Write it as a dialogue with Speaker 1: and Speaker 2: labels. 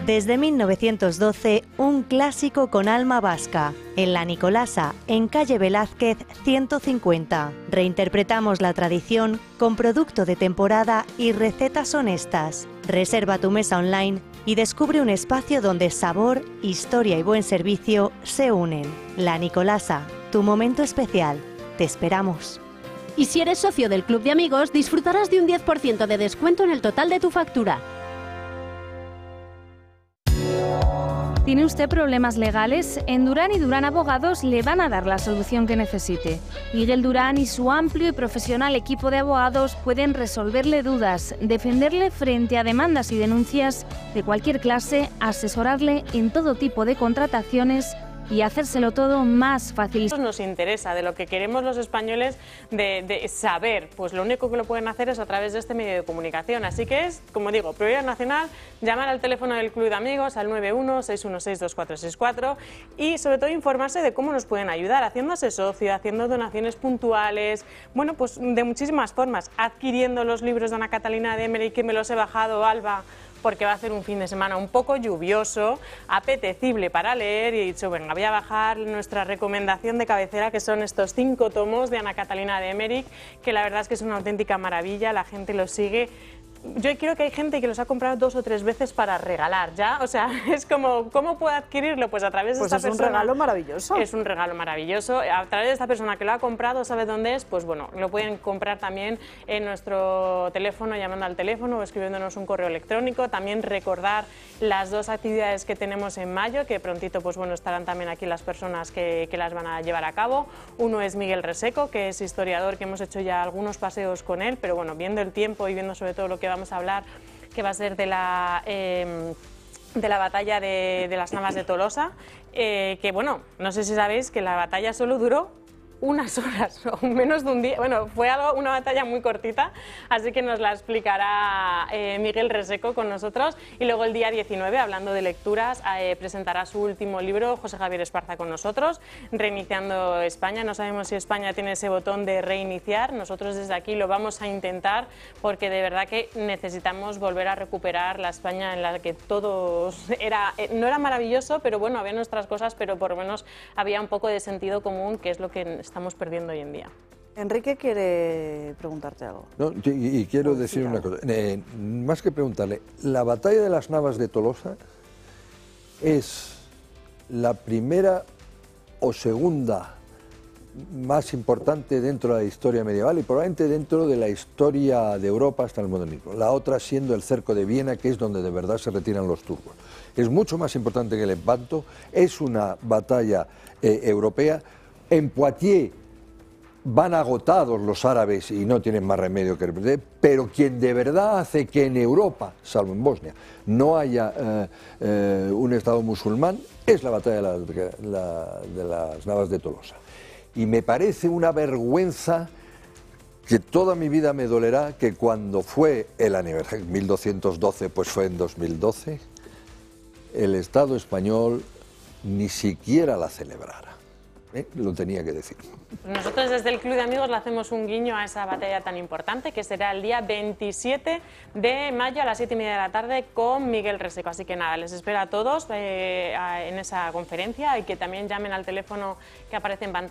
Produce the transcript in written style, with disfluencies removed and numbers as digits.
Speaker 1: Desde 1912, un clásico con alma vasca. En La Nicolasa, en calle Velázquez 150. Reinterpretamos la tradición con producto de temporada y recetas honestas. Reserva tu mesa online y descubre un espacio donde sabor, historia y buen servicio se unen. La Nicolasa, tu momento especial. Te esperamos.
Speaker 2: Y si eres socio del Club de Amigos, disfrutarás de un 10% de descuento en el total de tu factura.
Speaker 3: ¿Tiene usted problemas legales? En Durán y Durán Abogados le van a dar la solución que necesite. Miguel Durán y su amplio y profesional equipo de abogados pueden resolverle dudas, defenderle frente a demandas y denuncias de cualquier clase, asesorarle en todo tipo de contrataciones y hacérselo todo más fácil.
Speaker 4: Nos interesa, de lo que queremos los españoles de saber, pues lo único que lo pueden hacer es a través de este medio de comunicación. Así que es, como digo, prioridad nacional, llamar al teléfono del Club de Amigos al 91-616-2464 y sobre todo informarse de cómo nos pueden ayudar, haciéndose socio, haciendo donaciones puntuales, bueno, pues de muchísimas formas, adquiriendo los libros de Ana Catalina de Emmerich, que me los he bajado, Alba, porque va a ser un fin de semana un poco lluvioso, apetecible para leer, y he dicho, venga, voy a bajar nuestra recomendación de cabecera, que son estos 5 tomos de Ana Catalina de Emmerich, que la verdad es que es una auténtica maravilla, la gente los sigue. Yo creo que hay gente que los ha comprado 2 o 3 veces para regalar, ¿ya? O sea, es como, ¿cómo puedo adquirirlo? Pues a través de esta persona.
Speaker 5: Pues es un regalo maravilloso.
Speaker 4: Es un regalo maravilloso. A través de esta persona que lo ha comprado, sabe dónde es, pues bueno, lo pueden comprar también en nuestro teléfono, llamando al teléfono o escribiéndonos un correo electrónico. También recordar las 2 actividades que tenemos en mayo, que prontito, pues bueno, estarán también aquí las personas que las van a llevar a cabo. Uno es Miguel Reseco, que es historiador, que hemos hecho ya algunos paseos con él, pero bueno, viendo el tiempo y viendo sobre todo lo que vamos a hablar, que va a ser de la batalla de las Navas de Tolosa, que bueno, no sé si sabéis que la batalla solo duró unas horas o menos de un día. Bueno, fue una batalla muy cortita, así que nos la explicará Miguel Reseco con nosotros. Y luego el día 19, hablando de lecturas, presentará su último libro José Javier Esparza con nosotros, Reiniciando España. No sabemos si España tiene ese botón de reiniciar, nosotros desde aquí lo vamos a intentar, porque de verdad que necesitamos volver a recuperar la España en la que todo no era maravilloso, pero bueno, había nuestras cosas, pero por lo menos había un poco de sentido común, que es lo que estamos perdiendo hoy en día.
Speaker 5: Enrique quiere preguntarte algo.
Speaker 6: No, y quiero decir una cosa, más que preguntarle, la batalla de las Navas de Tolosa es la primera o segunda más importante dentro de la historia medieval y probablemente dentro de la historia de Europa hasta el modernismo. La otra siendo el cerco de Viena, que es donde de verdad se retiran los turcos. Es mucho más importante que el Lepanto, es una batalla europea. En Poitiers van agotados los árabes y no tienen más remedio que perder, pero quien de verdad hace que en Europa, salvo en Bosnia, no haya un Estado musulmán, es la batalla de las Navas de Tolosa. Y me parece una vergüenza que toda mi vida me dolerá que cuando fue el aniversario, 1212, pues fue en 2012, el Estado español ni siquiera la celebrara. Lo tenía que decir.
Speaker 4: Nosotros desde el Club de Amigos le hacemos un guiño a esa batalla tan importante, que será el día 27 de mayo a las 7:30 de la tarde con Miguel Reseco. Así que nada, les espero a todos en esa conferencia y que también llamen al teléfono que aparece en pantalla.